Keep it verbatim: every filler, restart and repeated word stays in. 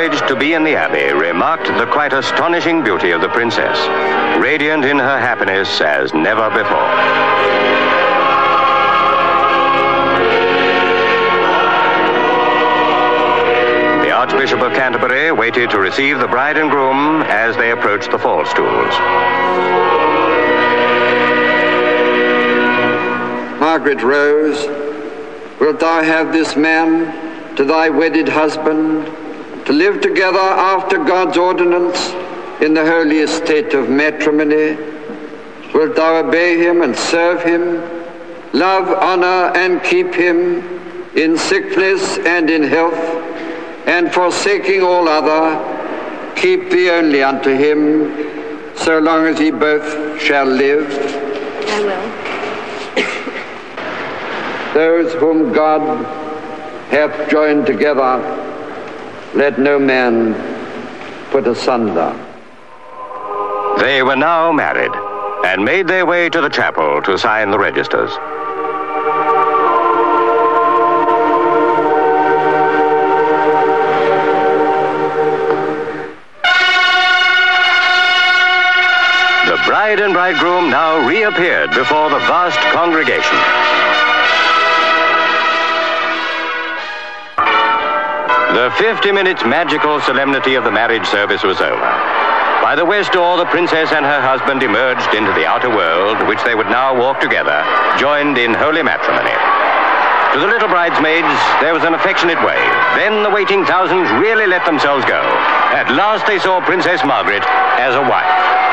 privileged to be in the Abbey remarked the quite astonishing beauty of the princess, radiant in her happiness as never before. The Archbishop of Canterbury waited to receive the bride and groom as they approached the fall stools. Margaret Rose, wilt thou have this man to thy wedded husband, to live together after God's ordinance in the holy estate of matrimony? Wilt thou obey him and serve him, love, honor, and keep him in sickness and in health, and forsaking all other, keep thee only unto him, so long as ye both shall live? I will. Those whom God hath joined together, let no man put asunder. They were now married and made their way to the chapel to sign the registers. The bride and bridegroom now reappeared before the vast congregation. The fifty minutes magical solemnity of the marriage service was over. By the west door, the princess and her husband emerged into the outer world, which they would now walk together, joined in holy matrimony. To the little bridesmaids, there was an affectionate wave. Then the waiting thousands really let themselves go. At last they saw Princess Margaret as a wife.